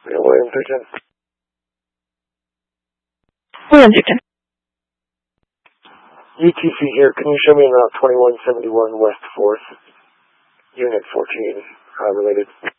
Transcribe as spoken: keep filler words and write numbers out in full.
Yeah, William three ten. William three ten. U T C here. Can you show me about twenty-one seventy-one West fourth, Unit fourteen, uh, related?